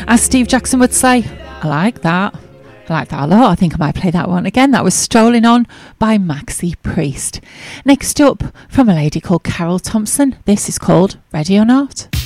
As Steve Jackson would say, I like that. I like that a lot. I think I might play that one again. That was Strolling On by Maxi Priest. Next up, from a lady called Carol Thompson, this is called Ready or Not.